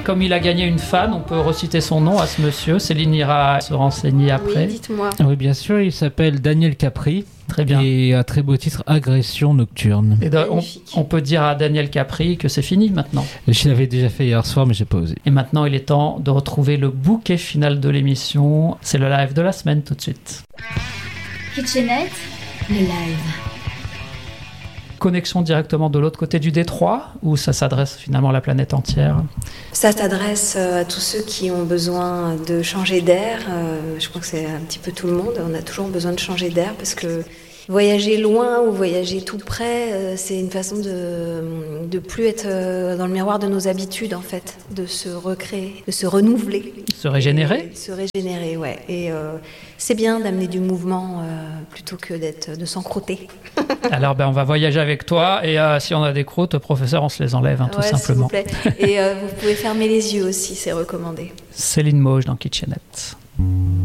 Comme il a gagné une fan, on peut reciter son nom à ce monsieur. Céline ira se renseigner après. Oui, dites-moi. Oui, bien sûr, il s'appelle Daniel Capri. Très bien. Et un très beau titre, Agression nocturne. Et on peut dire à Daniel Capri que c'est fini maintenant. Je l'avais déjà fait hier soir, mais j'ai pas osé. Et maintenant, il est temps de retrouver le bouquet final de l'émission. C'est le live de la semaine tout de suite. Kitchenette, le live. Connexion directement de l'autre côté du détroit, ou ça s'adresse finalement à la planète entière? Ça s'adresse à tous ceux qui ont besoin de changer d'air. Je crois que c'est un petit peu tout le monde. On a toujours besoin de changer d'air parce que voyager loin ou voyager tout près, c'est une façon de plus être dans le miroir de nos habitudes, en fait, de se recréer, de se renouveler. Se régénérer? Se régénérer, ouais. Et c'est bien d'amener du mouvement plutôt que de s'encroûter. Alors, on va voyager avec toi et si on a des croûtes, professeur, on se les enlève, tout simplement. S'il vous plaît. Et vous pouvez fermer les yeux aussi, c'est recommandé. Céline Mauge dans Kitchenette.